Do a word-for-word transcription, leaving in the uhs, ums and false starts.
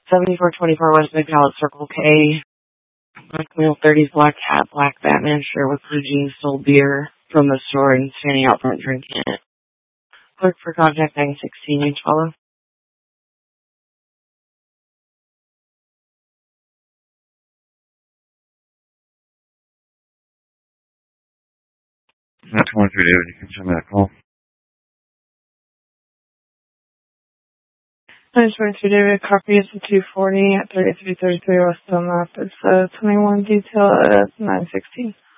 seventy-four twenty-four West Big Pallet Circle K. Black male, thirties, black hat, black Batman shirt with blue jeans, stole beer from the store and standing out front drinking it. Clerk for contact nine sixteen, each follow. That's one through David. You can send me that call. I just went to David. Copy is the two forty at thirty-three thirty-three West Dunlap. It's uh, twenty-one detail at nine sixteen.